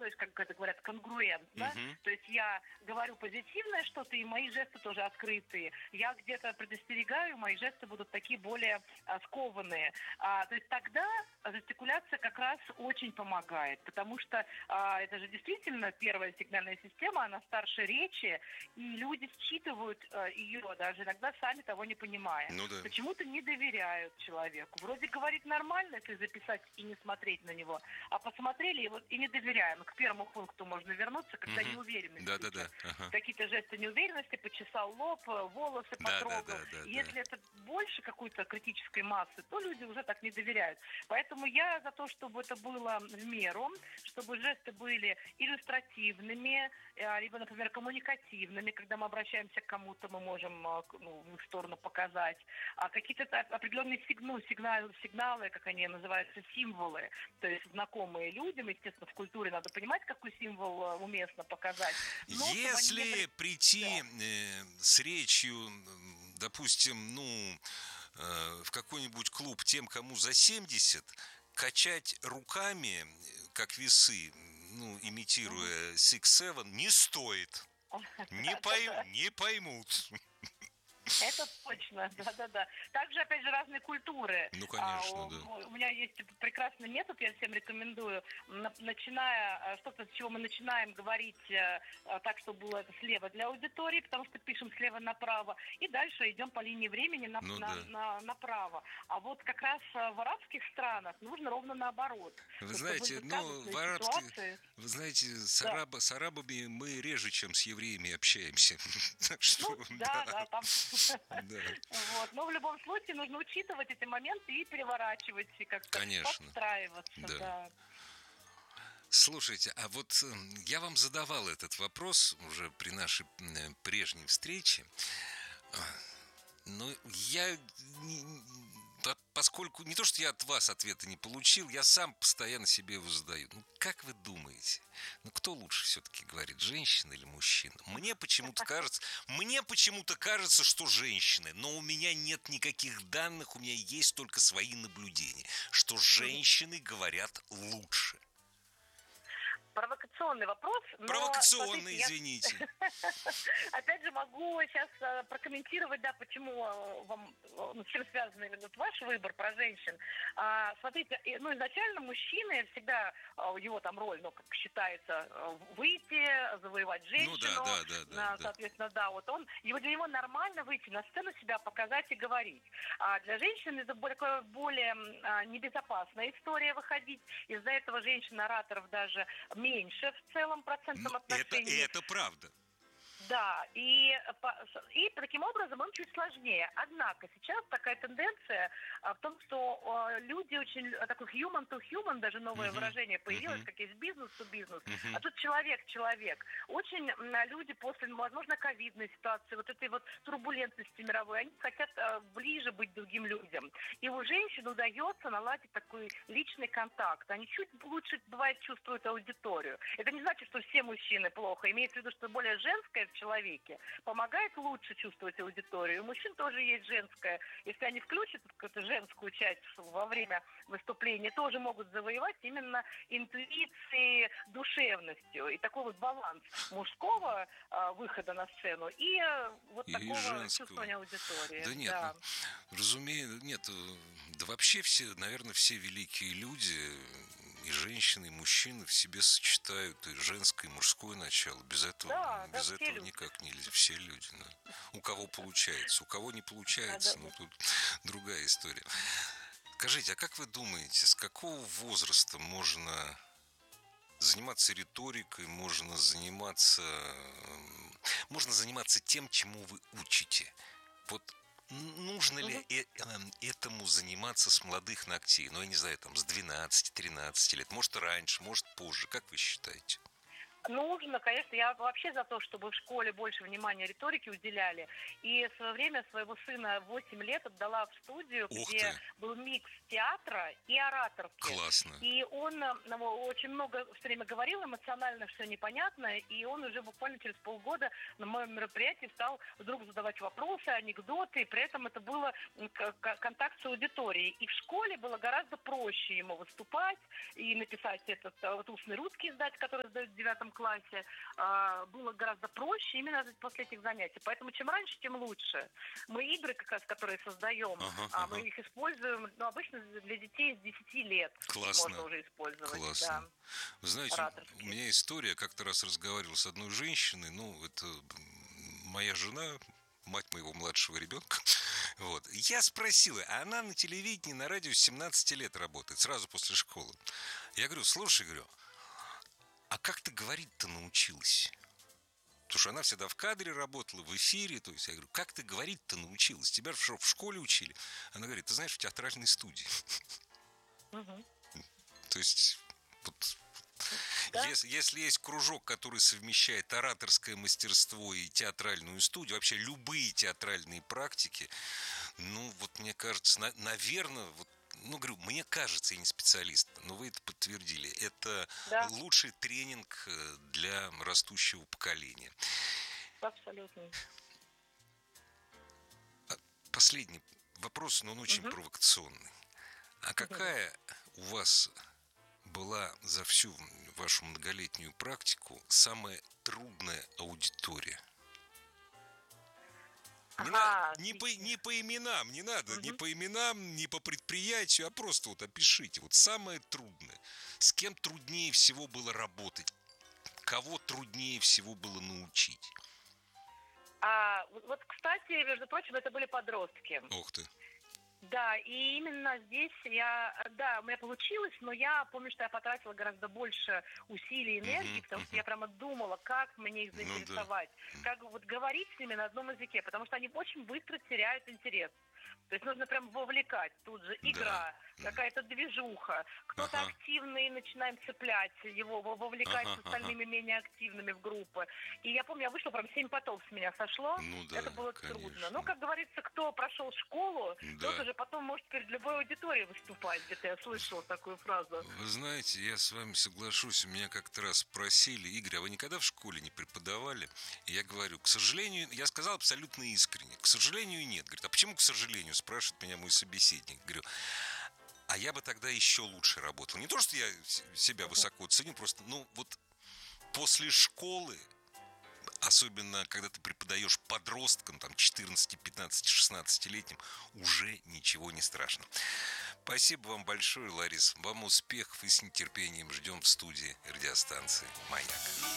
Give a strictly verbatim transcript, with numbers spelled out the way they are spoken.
то есть, как это говорят, конгруентно. Мгм. То есть я говорю позитивное что-то, и мои жесты тоже открытые. Я где-то предостерегаю, мои жесты будут такие более а, скованные. А, то есть тогда жестикуляция как раз очень помогает, потому что а, это же действительно первая сигнальная система, она старше речи, и люди считывают а, ее даже иногда сами того не понимая. Ну да. Почему-то не доверяют человеку. Вроде говорит нормально, если записать и не смотреть на него, а посмотрели и, вот, и не доверяем. К первому пункту можно вернуться, когда Мгм. не уверены. Да, да, да. Ага. Какие-то жесты неуверенности, почесал лоб, волосы Да, потрогал. да, да, да, Если да. это больше какой-то критической массы, то люди уже так не доверяют. Поэтому я за то, чтобы это было в меру, чтобы жесты были иллюстративными, э, либо, например, коммуникативными, когда мы обращаемся к кому-то, мы можем э, к- ну, в их сторону показать. А какие-то та- определенные сигну- сигналы, сигналы, как они называются, символы, то есть знакомые людям, естественно, в культуре надо понимать, какой символ э, уместно показать. Но чтобы они не Если были- прийти Да. э, с речью, м, допустим, ну, э, в какой-нибудь клуб тем, кому за семьдесят, качать руками, э, как весы, м, ну, имитируя Six Seven, не стоит. Не, пой- Да-да-да. не поймут. Это точно, да-да-да. Также, опять же, разные культуры. Ну, А, конечно, у, да. у меня есть прекрасный метод, я всем рекомендую. На- начиная, а, что-то, с чего мы начинаем говорить э, а, так, чтобы было это слева для аудитории, потому что пишем слева направо, и дальше идем по линии времени на, Ну на- да. на- направо. А вот как раз э, в арабских странах нужно ровно наоборот. Вы То, что знаете, были ну, в казусные арабских, ситуации. вы знаете, с, Да. араба- с арабами мы реже, чем с евреями общаемся. Так что, Ну, да, да, да, там. да, Вот. Но в любом случае нужно учитывать эти моменты и переворачивать, и как-то конечно, подстраиваться, да. да. Слушайте, а вот э, я вам задавал этот вопрос уже при нашей э, прежней встрече. А, Но я, не- не- по- поскольку не то, что я от вас ответа не получил, я сам постоянно себе его задаю. Ну, как вы думаете, ну, кто лучше все-таки говорит, женщина или мужчина? Мне почему-то кажется, мне почему-то кажется, что женщины, но у меня нет никаких данных, у меня есть только свои наблюдения, что женщины говорят лучше. Провокационный вопрос, но Провокационно, смотрите, я извините. опять же могу сейчас э, прокомментировать, да, почему э, вам, э, ну, с чем связан именно вот ваш выбор про женщин. А, смотрите, и, ну, изначально мужчины всегда, э, его там роль, ну, как считается, э, выйти, завоевать женщину. Ну да, да, да, да, а, да. Соответственно, да, вот он, его, для него нормально выйти на сцену, себя показать и говорить. А для женщин это более, такое более м, а, небезопасная история выходить. Из-за этого женщин-ораторов даже меньше в целом Ну, процентном это, отношении. это правда. Да, и, по- и таким образом им чуть сложнее. Однако сейчас такая тенденция а, в том, что а, люди очень, а, такой human to human, даже новое Мгм, выражение появилось, мгм. как есть бизнес to бизнес, Мгм. а тут человек-человек. Очень м, люди после, возможно, ковидной ситуации, вот этой вот турбулентности мировой, они хотят а, ближе быть к другим людям. И у женщин удается наладить такой личный контакт. Они чуть лучше, бывает, чувствуют аудиторию. Это не значит, что все мужчины плохо. Имеется в виду, что более женское в человеке помогает лучше чувствовать аудиторию. У мужчин тоже есть женское. Если они включат какую-то женскую часть во время выступления, тоже могут завоевать именно интуицией, душевностью. И такой вот баланс мужского а, выхода на сцену и а, вот И такого женского. чувствования аудитории. Да нет, Да. ну, разумеется, нет, э, да вообще все, наверное, все великие люди, и женщины, и мужчины в себе сочетают и женское, и мужское начало. Без этого, Да, да, без все этого люди. никак нельзя. Все люди, да. У кого получается, у кого не получается, Да, да, ну да. тут другая история. Скажите, а как вы думаете, с какого возраста можно заниматься риторикой, можно заниматься, м, можно заниматься тем, чему вы учите? Вот н- нужно ли Мгм. э- эм, этому заниматься с молодых ногтей? Ну, я не знаю, там, с двенадцати-тринадцати лет. Может, раньше, может, позже. Как вы считаете? Нужно, конечно, я вообще за то, чтобы в школе больше внимания риторике уделяли. И в свое время своего сына восемь лет отдала в студию, Ух где ты, был микс театра и ораторки. классно. И он э, ну, очень много все время говорил, эмоционально все непонятно, и он уже буквально через полгода на моем мероприятии стал вдруг задавать вопросы, анекдоты, и при этом это было м, к- к- контакт с аудиторией. И в школе было гораздо проще ему выступать и написать этот э, вот устный русский сдать, который сдают в девятом классе, а, было гораздо проще именно после этих занятий. Поэтому чем раньше, тем лучше. Мы игры, как раз, которые создаем, Ага, а, мы ага. их используем, ну, обычно для детей с десяти лет Классно, можно уже использовать, да, классно. Вы знаете, у ораторские. меня история, как-то раз разговаривал с одной женщиной, ну, это м, моя жена, мать моего младшего ребенка. Вот. Я спросил, а она на телевидении, на радио с семнадцати лет работает, сразу после школы. Я говорю, слушай, говорю, а как ты говорить-то научилась? Потому что она всегда в кадре работала, в эфире. То есть я говорю, как ты говорить-то научилась? Тебя что, в школе учили? Она говорит, ты знаешь, в театральной студии. Мгм. То есть вот, Да, если, если есть кружок, который совмещает ораторское мастерство и театральную студию, вообще любые театральные практики, ну, вот мне кажется, на, наверное, вот, ну, говорю, мне кажется, я не специалист, но вы это подтвердили. Это да, лучший тренинг э, для растущего поколения. абсолютно. А последний вопрос, но он очень Мгм. провокационный. А какая у вас была за всю вашу многолетнюю практику самая трудная аудитория? Не, на, Ага, не, по, отлично. не по именам, не надо, не Мгм. по именам, не по предприятию, а просто вот опишите. Вот самое трудное. С кем труднее всего было работать? Кого труднее всего было научить? А, вот, вот, кстати, между прочим, это были подростки. Ух ты. Да, и именно здесь я, да, у меня получилось, но я помню, что я потратила гораздо больше усилий и энергии, Мгм, потому что мгм. я прямо думала, как мне их Ну да. заинтересовать, как вот говорить с ними на одном языке, потому что они очень быстро теряют интерес. То есть нужно прям вовлекать. Тут же Да. игра, какая-то движуха. Кто-то Ага. активный, начинаем цеплять его, во- вовлекать Ага, с ага. остальными менее активными в группы. И я помню, я вышла, прям семь потов с меня сошло. Ну да, Это было трудно. Но, конечно. как говорится, кто прошел школу, тот Да. уже потом может перед любой аудиторией выступать. Где-то я слышала такую фразу. Вы знаете, я с вами соглашусь. Меня как-то раз спросили, Игорь, а вы никогда в школе не преподавали? И я говорю, к сожалению, я сказал абсолютно искренне. К сожалению, нет. Говорит, а почему к сожалению? Спрашивает меня мой собеседник. Говорю, а я бы тогда еще лучше работал. Не то, что я с- себя высоко ценю, просто, ну, вот после школы, особенно когда ты преподаешь подросткам, там, четырнадцати, пятнадцати, шестнадцатилетним, уже ничего не страшно. Спасибо вам большое, Ларис. Вам успехов и с нетерпением ждем в студии радиостанции «Маяк».